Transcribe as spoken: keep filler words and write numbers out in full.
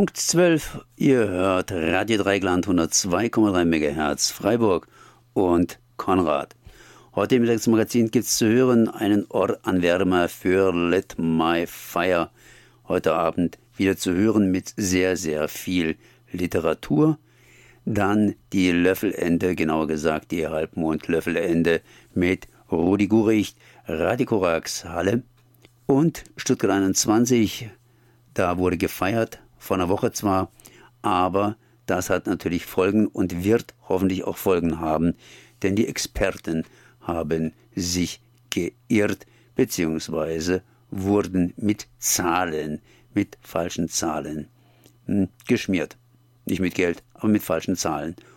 Punkt zwölf, ihr hört Radio Dreieckland hundertzwei Komma drei Megahertz Freiburg und Konrad. Heute im Mittagsmagazin gibt es zu hören einen Ohranwärmer für Let My Fire. Heute Abend wieder zu hören mit sehr, sehr viel Literatur. Dann die Löffelente, genauer gesagt die Halbmond-Löffelente mit Rudi Guricht, Radikorax Halle und Stuttgart einundzwanzig. Da wurde gefeiert, vor einer Woche zwar, aber das hat natürlich Folgen und wird hoffentlich auch Folgen haben, denn die Experten haben sich geirrt bzw. wurden mit Zahlen, mit falschen Zahlen hm, geschmiert. Nicht mit Geld, aber mit falschen Zahlen.